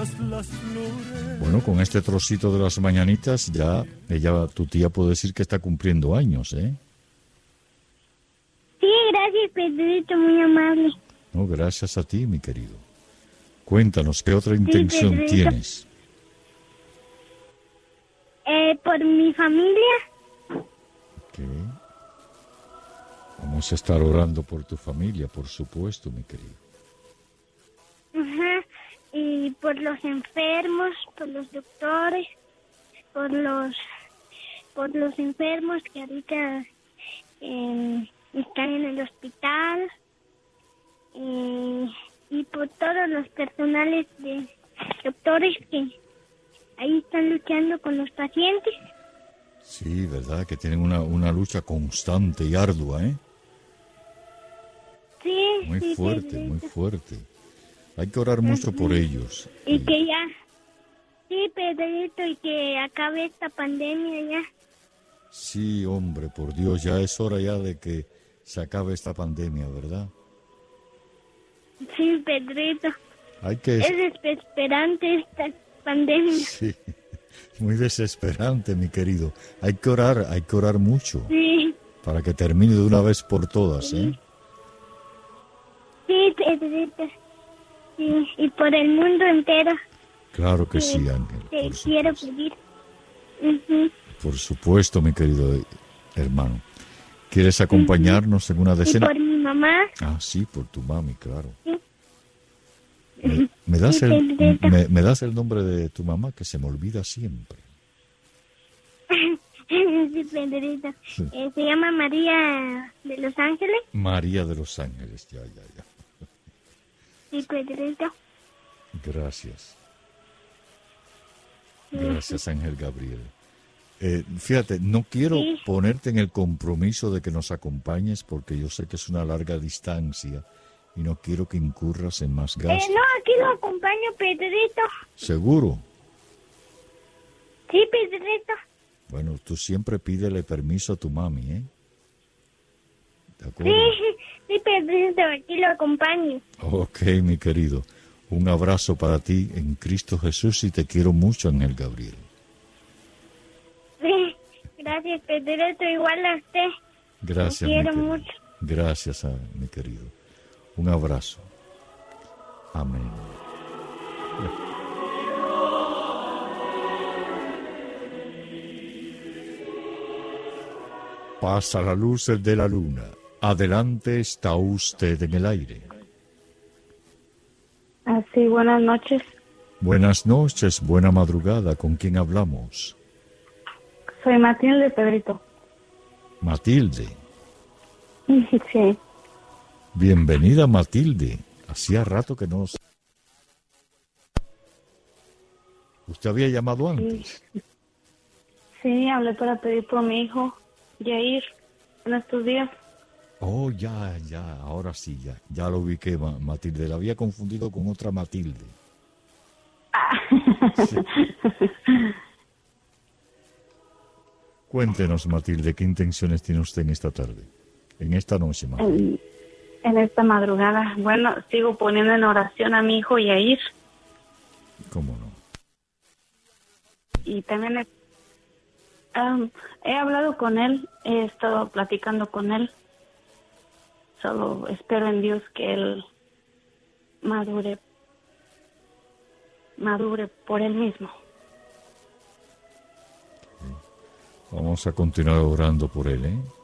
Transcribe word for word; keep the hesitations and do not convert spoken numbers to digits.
Bueno, con este trocito de las mañanitas ya ella, tu tía, puede decir que está cumpliendo años, ¿eh? Sí, gracias, Pedrito, muy amable. No, gracias a ti, mi querido. Cuéntanos, ¿qué otra intención Pedrito. tienes? Eh, por mi familia. ¿Qué? Vamos a estar orando por tu familia, por supuesto, mi querido. Ajá. Y por los enfermos, por los doctores, por los por los enfermos que ahorita eh, están en el hospital, eh, y por todos los personales de doctores que ahí están luchando con los pacientes. Sí, verdad, que tienen una, una lucha constante y ardua, ¿eh? Sí, Muy sí, fuerte, Pedrito. muy fuerte. Hay que orar mucho por ellos. Y que ya, sí, Pedrito, y que acabe esta pandemia ya. Sí, hombre, por Dios, ya es hora ya de que se acabe esta pandemia, ¿verdad? Sí, Pedrito. Hay que... Es desesperante esta pandemia. Sí, muy desesperante, mi querido. Hay que orar, hay que orar mucho. Sí. Para que termine de una vez por todas, ¿eh? Sí, Pedrito. Sí, y por el mundo entero. Claro que Sí, sí, Ángel. Te Por quiero supuesto. pedir. Ujú. Por supuesto, mi querido hermano. ¿Quieres acompañarnos en una Y decena? por mi mamá. Ah, sí, por tu mami, claro. Sí. ¿Me, me das Sí, el, Pedrito. me, me das el nombre de tu mamá, que se me olvida siempre? Sí, Pedrito. Sí. Eh, se llama María de los Ángeles. María de los Ángeles, ya, ya, ya. Sí, Pedrito. Gracias. Gracias, Ángel Gabriel. Eh, fíjate, no quiero Sí. ponerte en el compromiso de que nos acompañes porque yo sé que es una larga distancia y no quiero que incurras en más Eh, gastos. no, aquí lo acompaño, Pedrito. ¿Seguro? Sí, Pedrito. Bueno, tú siempre pídele permiso a tu mami, ¿eh? ¿De acuerdo? Sí, sí, Pedrito, aquí lo acompaño. Ok, mi querido. Un abrazo para ti en Cristo Jesús y te quiero mucho, Ángel Gabriel. Sí, gracias, Pedrito, igual a usted. Gracias, Te mi quiero querido. mucho. Gracias, a, mi querido. Un abrazo. Amén. Pasa la luz de la luna. Adelante está usted en el aire. Así, buenas noches. Buenas noches, buena madrugada. ¿Con quién hablamos? Soy Matilde, Pedrito. Matilde. Sí. Bienvenida, Matilde. Hacía rato que no... ¿Usted había llamado antes? Sí, hablé para pedir por mi hijo, Yair, en estos días. Oh, ya, ya, ahora sí, ya. Ya lo ubiqué, Ma- Matilde. La había confundido con otra Matilde. Sí. Cuéntenos, Matilde, ¿qué intenciones tiene usted en esta tarde? En esta noche, Matilde. En, en esta madrugada. Bueno, sigo poniendo en oración a mi hijo Yair. ¿Cómo no? Y también he, um, he hablado con él, he estado platicando con él. Solo espero en Dios que él madure, madure por él mismo. Vamos a continuar orando por él, ¿eh?